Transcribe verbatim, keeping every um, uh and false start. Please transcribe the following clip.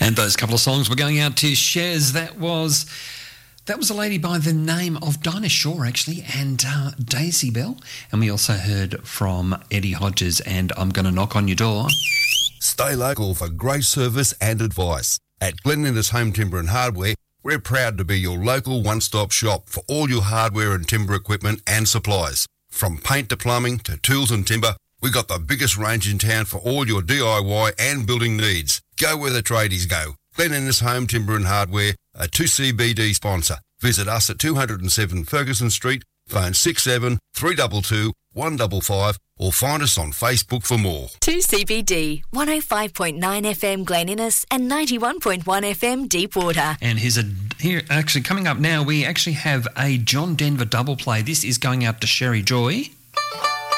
And those couple of songs were going out to Shez. That was that was a lady by the name of Dinah Shaw, actually, and uh, Daisy Bell. And we also heard from Eddie Hodges and I'm Gonna Knock on Your Door. Stay local for great service and advice. At Glen Innes Home Timber and Hardware, we're proud to be your local one-stop shop for all your hardware and timber equipment and supplies. From paint to plumbing to tools and timber, we got the biggest range in town for all your D I Y and building needs. Go where the tradies go. Glen Innes Home Timber and Hardware, a two C B D sponsor. Visit us at two oh seven Ferguson Street, phone six seven three two two one five five, or find us on Facebook for more. two C B D, one oh five point nine F M Glen Innes and ninety-one point one F M Deepwater. And here's a here actually coming up now. We actually have a John Denver double play. This is going out to Sherry Joy.